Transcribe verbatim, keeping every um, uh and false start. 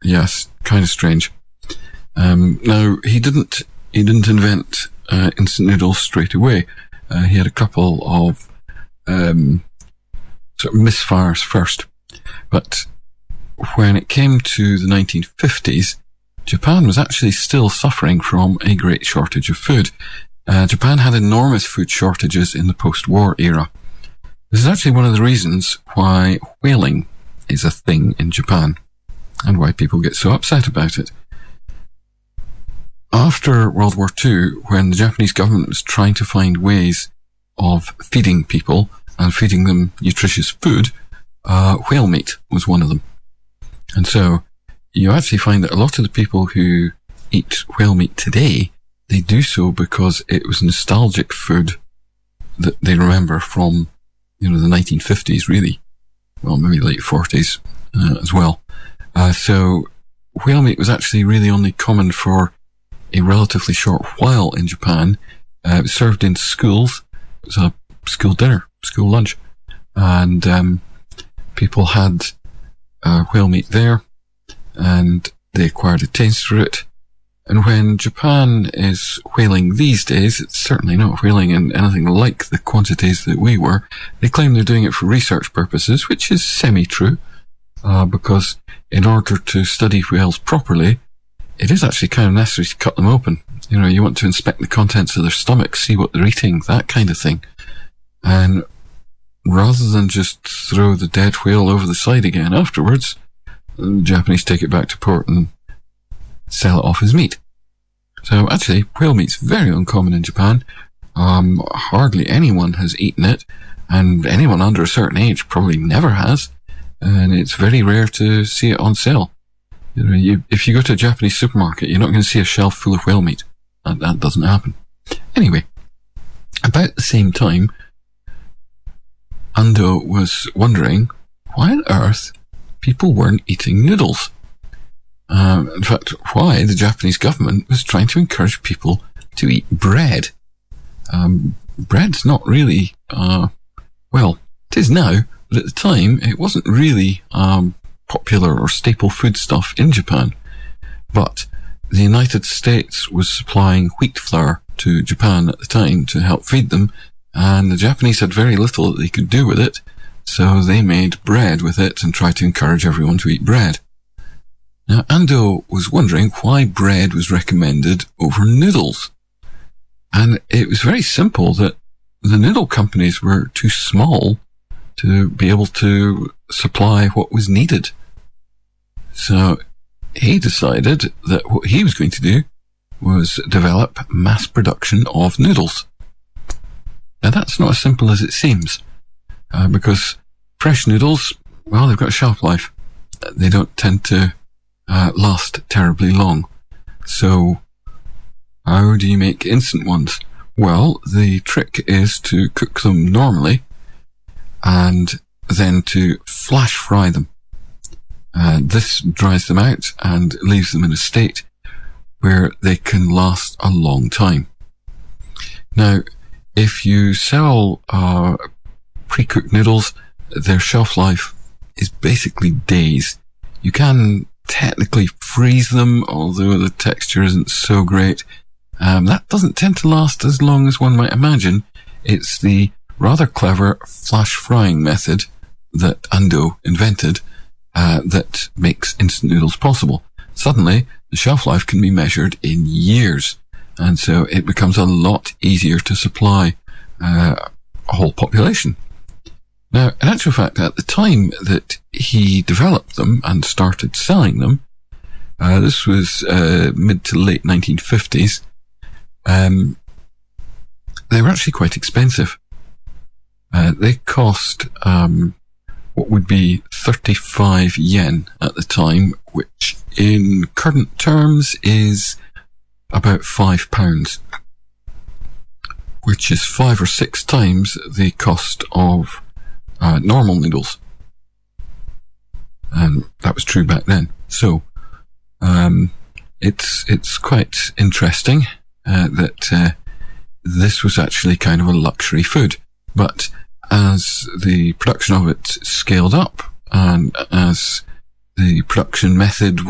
Yes, kind of strange. Um, now, he didn't, he didn't invent uh, instant noodles straight away. Uh, he had a couple of um, sort of misfires first. But when it came to the nineteen fifties, Japan was actually still suffering from a great shortage of food. Uh, Japan had enormous food shortages in the post-war era. This is actually one of the reasons why whaling is a thing in Japan, and why people get so upset about it. After World War Two, when the Japanese government was trying to find ways of feeding people and feeding them nutritious food, uh, whale meat was one of them. And so you actually find that a lot of the people who eat whale meat today, they do so because it was nostalgic food that they remember from, you know, the nineteen fifties, really. Well, maybe late forties uh, as well. Uh, so whale meat was actually really only common for a relatively short while in Japan. Uh, it was served in schools. It was a school dinner, school lunch. And um, people had uh, whale meat there, and they acquired a taste for it. And when Japan is whaling these days, it's certainly not whaling in anything like the quantities that we were. They claim they're doing it for research purposes, which is semi-true, uh, because in order to study whales properly, it is actually kind of necessary to cut them open. You know, you want to inspect the contents of their stomachs, see what they're eating, that kind of thing. And rather than just throw the dead whale over the side again afterwards, the Japanese take it back to port and sell it off as meat. So actually, whale meat's very uncommon in Japan. Um, hardly anyone has eaten it, and anyone under a certain age probably never has. And it's very rare to see it on sale. You know, you, if you go to a Japanese supermarket, you're not going to see a shelf full of whale meat. That, that doesn't happen. Anyway, about the same time, Ando was wondering why on earth people weren't eating noodles. Um, in fact, why the Japanese government was trying to encourage people to eat bread. Um, bread's not really, uh, well, it is now, but at the time, it wasn't really um, popular or staple food stuff in Japan. But the United States was supplying wheat flour to Japan at the time to help feed them, and the Japanese had very little that they could do with it, so they made bread with it and tried to encourage everyone to eat bread. Now, Ando was wondering why bread was recommended over noodles. And it was very simple that the noodle companies were too small to be able to supply what was needed. So he decided that what he was going to do was develop mass production of noodles. Now, that's not as simple as it seems, uh, because fresh noodles, well, they've got a shelf life. They don't tend to Uh, last terribly long. So, how do you make instant ones? Well, the trick is to cook them normally and then to flash fry them. Uh, this dries them out and leaves them in a state where they can last a long time. Now, if you sell uh, pre-cooked noodles, their shelf life is basically days. You can technically freeze them, although the texture isn't so great. Um, that doesn't tend to last as long as one might imagine. It's the rather clever flash frying method that Ando invented uh, that makes instant noodles possible. Suddenly, the shelf life can be measured in years, and so it becomes a lot easier to supply uh, a whole population. Now, in actual fact, at the time that he developed them and started selling them, uh, this was uh, mid to late nineteen fifties, um, they were actually quite expensive. Uh, they cost um, what would be thirty-five yen at the time, which in current terms is about five pounds, which is five or six times the cost of Uh, normal noodles. And that was true back then. So, um, it's, it's quite interesting, uh, that, uh, this was actually kind of a luxury food. But as the production of it scaled up, and as the production method